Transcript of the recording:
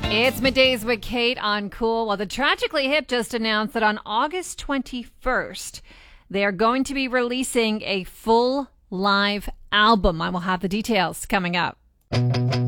It's Middays with Kate on Cool. Well, the Tragically Hip just announced that on August 21st, they are going to be releasing a full live album. I will have the details coming up.